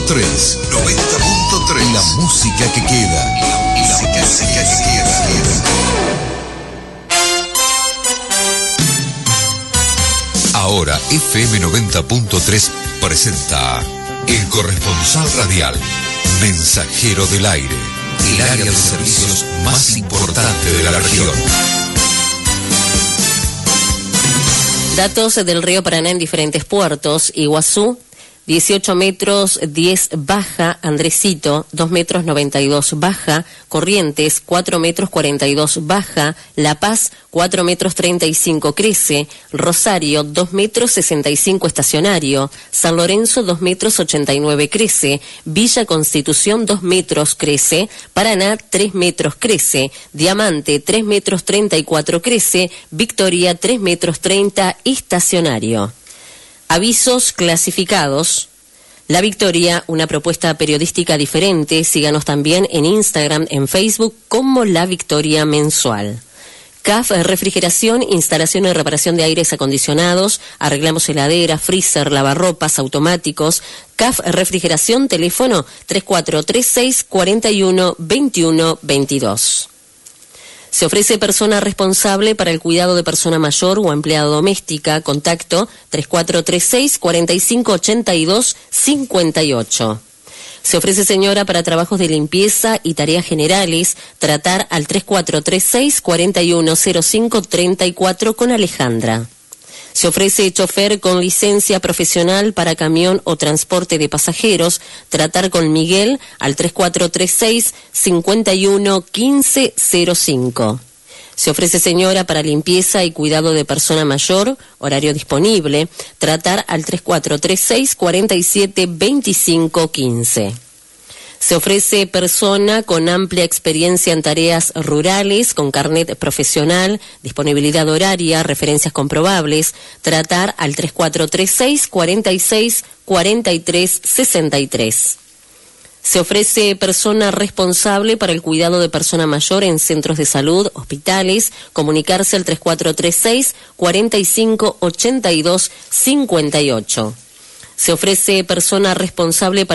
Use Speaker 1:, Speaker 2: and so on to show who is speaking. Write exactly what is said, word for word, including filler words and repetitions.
Speaker 1: tres. noventa punto tres. La música que queda. La música, La música que queda. Ahora F M noventa punto tres presenta El Corresponsal Radial, Mensajero del Aire, el área de servicios más importante de la región.
Speaker 2: Datos del río Paraná en diferentes puertos. Iguazú, dieciocho metros diez baja. Andresito, dos metros noventa y dos baja. Corrientes, cuatro metros cuarenta y dos baja. La Paz, cuatro metros treinta y cinco crece. Rosario, dos metros sesenta y cinco estacionario. San Lorenzo, dos metros ochenta y nueve crece. Villa Constitución, dos metros crece. Paraná, tres metros crece. Diamante, tres metros treinta y cuatro crece. Victoria, tres metros treinta estacionario. Avisos clasificados. La Victoria, una propuesta periodística diferente. Síganos también en Instagram, en Facebook, como La Victoria Mensual. C A F Refrigeración, instalación y reparación de aires acondicionados, arreglamos heladeras, freezer, lavarropas automáticos. C A F Refrigeración, teléfono tres cuatro tres seis, cuatro uno, dos uno dos dos. Se ofrece persona responsable para el cuidado de persona mayor o empleada doméstica. Contacto tres cuatro tres seis, cuatro cinco ocho dos, cinco ocho. Se ofrece señora para trabajos de limpieza y tareas generales. Tratar al tres cuatro tres seis, cuatro uno cero cinco, tres cuatro con Alejandra. Se ofrece chofer con licencia profesional para camión o transporte de pasajeros. Tratar con Miguel al tres cuatro tres seis, cinco uno, uno cinco cero cinco. Se ofrece señora para limpieza y cuidado de persona mayor, horario disponible. Tratar al tres cuatro tres seis, cuatro siete, dos cinco uno cinco. Se ofrece persona con amplia experiencia en tareas rurales, con carnet profesional, disponibilidad horaria, referencias comprobables. Tratar al tres cuatro tres seis, cuatro seis, cuatro tres, seis tres. Se ofrece persona responsable para el cuidado de persona mayor en centros de salud, hospitales. Comunicarse al tres cuatro tres seis, cuatro cinco ocho dos, cinco ocho. Se ofrece persona responsable para